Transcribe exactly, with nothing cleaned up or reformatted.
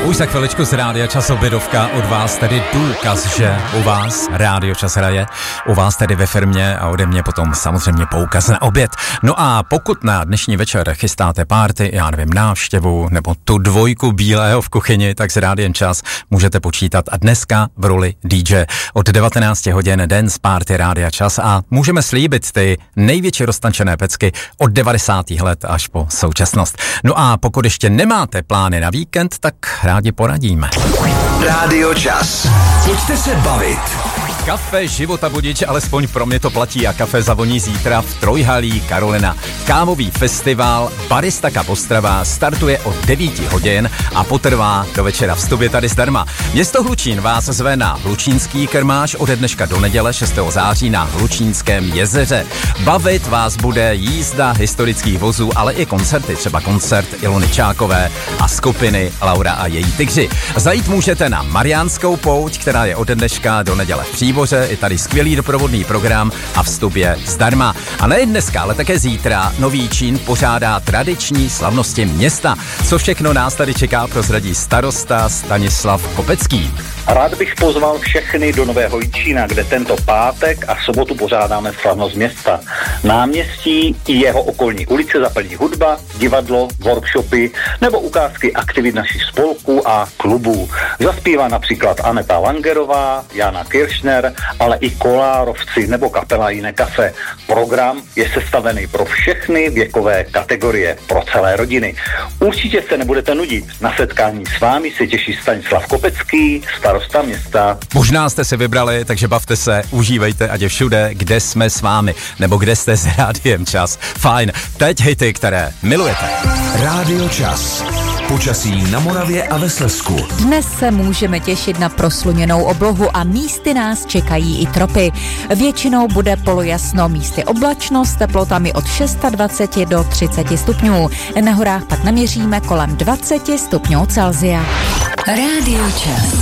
Už za chviličku z Rádia Čas obědovka, od vás tedy důkaz, že u vás Rádio Čas hraje, u vás tedy ve firmě a ode mě potom samozřejmě poukaz na oběd. No a pokud na dnešní večer chystáte párty, já nevím, návštěvu nebo tu dvojku bílého v kuchyni, tak s Rádiem Čas můžete počítat a dneska v roli dý džej. Od devatenácti hodin dance party Rádia Čas a můžeme slíbit ty největší roztančené pecky od devadesátých let až po současnost. No a pokud ještě nemáte plány na víkend, tak rádi poradíme. Rádio Čas. Pojďte se bavit. Kafe Života Budič, alespoň pro mě to platí a kafe zavoní zítra v Trojhalí Karolina. Kávový festival Barista Cup Ostrava startuje od devíti hodin a potrvá do večera. Vstup je tady zdarma. Město Hlučín vás zve na Hlučínský kermáš ode dneška do neděle šestého září na Hlučínském jezeře. Bavit vás bude jízda historických vozů, ale i koncerty, třeba koncert Ilony Čákové a skupiny Laura a její tygři. Zajít můžete na Mariánskou pouť, která je ode dneška do neděle v Příboře, je tady skvělý doprovodný program a vstup je zdarma. A nejen dneska, ale také zítra Nový Čín pořádá tradiční slavnosti města. Co všechno nás tady čeká, prozradí starosta Stanislav Kopecký. Rád bych pozval všechny do Nového Jičína, kde tento pátek a sobotu pořádáme slavnost města. Náměstí i jeho okolní ulice zaplní hudba, divadlo, workshopy nebo ukázky aktivit našich spolků a klubů. Zaspívá například Aneta Langerová, Jana Kiršner, ale i Kolárovci nebo kapela Jiné kafe. Program je sestavený pro všechny věkové kategorie, pro celé rodiny. Určitě se nebudete nudit. Na setkání s vámi se těší Stanislav Kopecký, starosta města. Možná jste si vybrali, takže bavte se, užívejte, ať je všude, kde jsme s vámi, nebo kde jste s Rádiem Čas. Fajn, teď hity, které milujete. Rádio Čas. Počasí na Moravě a ve Slezsku. Dnes se můžeme těšit na prosluněnou oblohu a místy nás čekají i tropy. Většinou bude polojasno, místy oblačno s teplotami od dvacet šest do třiceti stupňů. Na horách pak naměříme kolem dvacet stupňů Celsia. Rádio Čas.